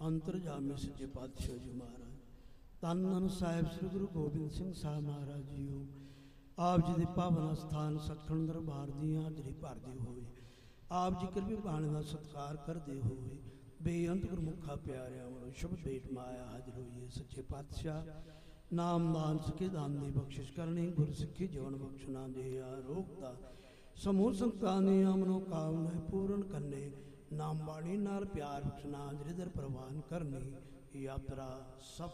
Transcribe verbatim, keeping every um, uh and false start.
ਅੰਤਰਜਾਮੀ ਸੱਚੇ ਪਾਤਸ਼ਾਹ ਜੀ ਮਹਾਰਾਜ, ਧੰਨ ਧੰਨ ਸਾਹਿਬ ਸ੍ਰੀ ਗੁਰੂ ਗੋਬਿੰਦ ਸਿੰਘ ਸਾਹਿਬ ਮਹਾਰਾਜ ਜੀਓ, ਆਪ ਜੀ ਦੇ ਪਾਵਨ ਸਥਾਨ ਸਤਖੰਡ ਦਰਬਾਰ ਦੀ ਹਾਜ਼ਰੀ ਭਰਦੇ ਹੋਏ, ਆਪ ਜੀ ਕਿਰਪੀ ਬਾਣੀ ਦਾ ਸਤਿਕਾਰ ਕਰਦੇ ਹੋਏ, ਬੇਅੰਤ ਗੁਰਮੁਖਾਂ ਪਿਆਰਿਆਂ ਵੱਲੋਂ ਸ਼ੁਭ ਭੇਟ ਮਾਇਆ ਹਾਜ਼ਰ ਹੋਈਏ। ਸੱਚੇ ਪਾਤਸ਼ਾਹ ਨਾਮਦਾਨ ਸਿੱਖੀ ਦਾਨ ਦੀ ਬਖਸ਼ਿਸ਼ ਕਰਨੀ, ਗੁਰ ਸਿੱਖੀ ਜੀਵਨ ਬਖਸ਼ਣਾ ਦੇ ਆਰੋਗ ਦਾ ਸਮੂਹ ਸੰਤਾਂ ਦੀ ਮਨੋ ਕਾਮਨਾ ਪੂਰਨ ਕਰਨੇ, ਨਾਮ ਬਾਣੀ ਨਾਲ ਪਿਆਰ ਬਖਸ਼ਣਾ, ਹਾਜ਼ਰੀ ਦਰ ਪ੍ਰਵਾਨ ਕਰਨੀ, ਯਾਤਰਾ ਸਫ